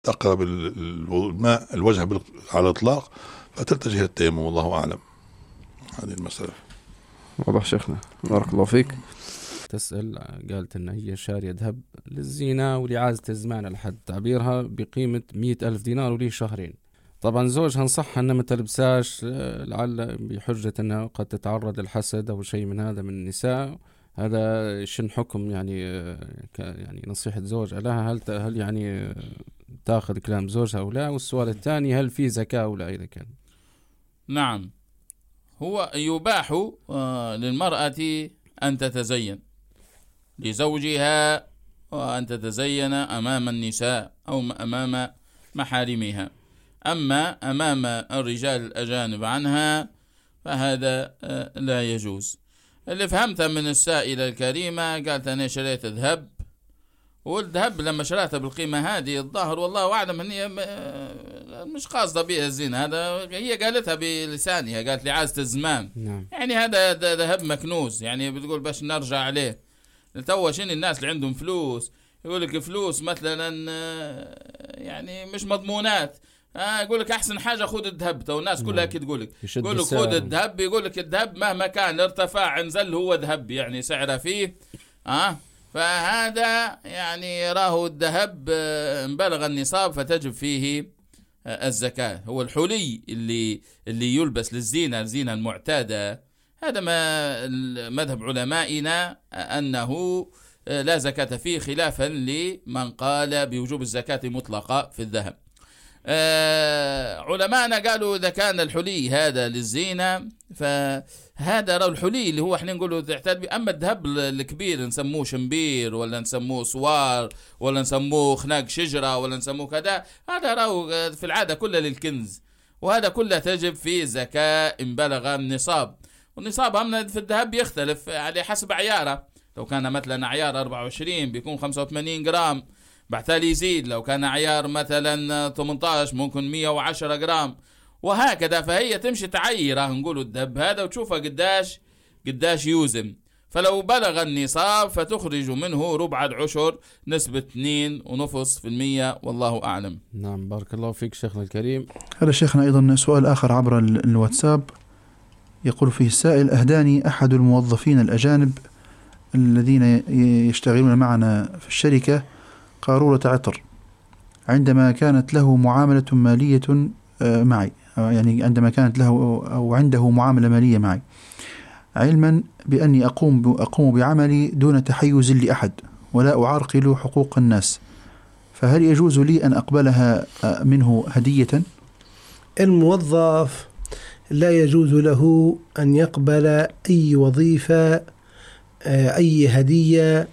تقرب الماء الوجه على الإطلاق فتتجه إلى التيمم، والله أعلم. هذه المسألة واضح شيخنا، بارك الله فيك. تسأل قالت إن هي شارية ذهب للزينة ولإعادة الزمان لحد تعبيرها بقيمة 100,000 دينار وليه شهرين. طبعا زوجها نصحها أنها ما تلبساش لعل بحجة أنها قد تتعرض للحسد أو شيء من هذا من النساء. هذا شن حكم يعني نصيحة زوج لها؟ هل يعني تأخذ كلام زوجها أو لا؟ والسؤال الثاني، هل في زكاة أو لا إذا كان؟ نعم، هو يباح للمرأة أن تتزين لزوجها وأن تتزين أمام النساء أو أمام محارمها، أما أمام الرجال الأجانب عنها فهذا لا يجوز. اللي فهمته من السائلة الكريمة قالت أنا شريت ذهب، والذهب لما شريتها بالقيمة هذه الظاهر والله أعلم أن هي مش قاصدة بها الزنا، هذا هي قالتها بلسانها، قالت لي عازة الزمان. نعم. يعني هذا ذهب مكنوز، يعني بتقول باش نرجع عليه. توا شنو الناس اللي عندهم فلوس يقول لك فلوس مثلا يعني مش مضمونات، يقول لك احسن حاجه خذ الذهب. تو الناس كلها كي تقول لك خذ الذهب، يقول لك الذهب مهما كان ارتفع انزل هو ذهب يعني سعره فيه. فهذا يعني راه الذهب بلغ النصاب فتجب فيه الزكاة. هو الحلي اللي يلبس للزينة، الزينة المعتادة، هذا ما مذهب علمائنا أنه لا زكاة فيه، خلافا لمن قال بوجوب الزكاة مطلقة في الذهب. علماءنا قالوا إذا كان الحلي هذا للزينة فهذا رأوا الحلي اللي هو احنا نقوله تعتاد. أما الذهب الكبير نسموه شمبير ولا نسموه صوار ولا نسموه خناق شجرة ولا نسموه كذا، هذا رأوا في العادة كله للكنز، وهذا كله تجب فيه زكاة إن بلغ النصاب. والنصاب هم في الذهب يختلف على حسب عياره، لو كان مثلا عيار 24 بيكون 85 جرام، بعتالي يزيد لو كان عيار مثلا 18 ممكن 110 جرام وهكذا. فهي تمشي تعيره نقولوا الذهب هذا وتشوفها قداش يوزن. فلو بلغ النصاب فتخرج منه ربع العشر نسبة 2.5%، والله أعلم. نعم، بارك الله فيك شيخنا الكريم. هذا شيخنا أيضا سؤال آخر عبر الواتساب، يقول فيه السائل: أهداني أحد الموظفين الأجانب الذين يشتغلون معنا في الشركة قارورة عطر عندما كانت له معاملة مالية معي، يعني عندما كانت له أو عنده معاملة مالية معي، علما بأني أقوم بعملي دون تحيز لأحد ولا أعرقل حقوق الناس، فهل يجوز لي أن أقبلها منه هدية؟ الموظف لا يجوز له أن يقبل أي وظيفة أي هدية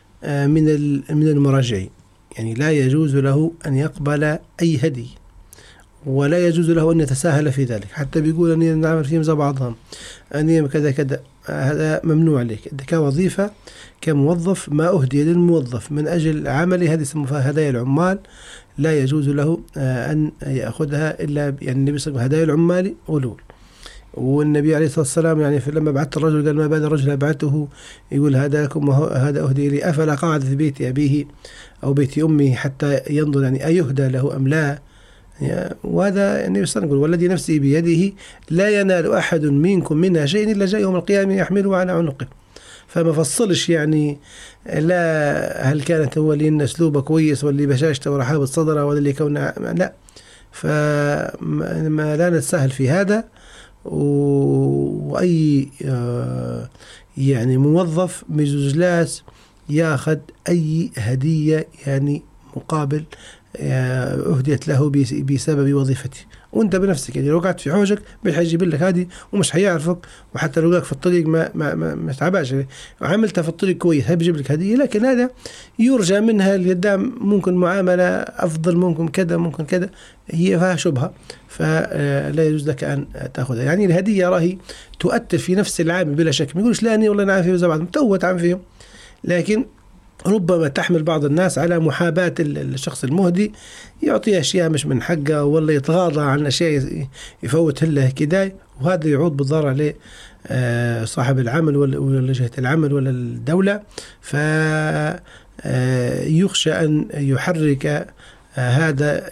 من المراجعين، يعني لا يجوز له أن يقبل أي هدية، ولا يجوز له أن يتساهل في ذلك. حتى بيقول أني نعمل فيهم زي بعضهم، أني كذا كذا، هذا ممنوع عليك. كوظيفة كموظف ما أهدي للموظف من أجل عمله، هذه يسموها هدايا العمال، لا يجوز له أن يأخذها إلا يعني النبي صلى الله عليه وسلم هدايا العمال غلول. والنبي عليه الصلاة والسلام يعني لما بعث الرجل قال: ما بال الرجل أبعثه يقول هداكم وهذا أهدي لي، أفلا قعد في بيت أبيه أو بيت أمه حتى ينظر يعني أيهدى له أم لا. وهذا يعني النبي صلى الله عليه وسلم يقول: والذي نفسي بيده لا ينال أحد منكم منها شيء إلا جاء يوم القيامة يحمله على عنقه. فما فصلش يعني لا هل كانت هو اللي أسلوبه كويس واللي بشاشته ورحابة صدره ولا اللي كونه لا، فما لا نتساهل في هذا. وأي يعني موظف مجوزلاس ياخذ أي هدية يعني مقابل أهديت له بسبب وظيفته. وانت بنفسك يعني لو قعدت في حوجك بيجيب لك هذه ومش حيعرفك، وحتى لو لك في الطريق ما تعباش وعملتها في الطريق كويس هي بيجيب لك هدية، لكن هذا يرجى منها القدام ممكن معاملة أفضل، ممكن كذا ممكن كذا، هي فيها شبهة، فلا يجوز لك أن تأخذها. يعني الهدية راهي تؤثر في نفس العامل بلا شك، ما يقولش لا أني والله نعرف فيه زي بعض متوت عن فيهم، لكن ربما تحمل بعض الناس على محاباة الشخص المهدي، يعطيه أشياء مش من حقه ولا يتغاضى عن أشياء يفوت له كده، وهذا يعود بالضرر عليه صاحب العمل ولا جهة العمل ولا الدولة. فيخشى أن يحرك هذا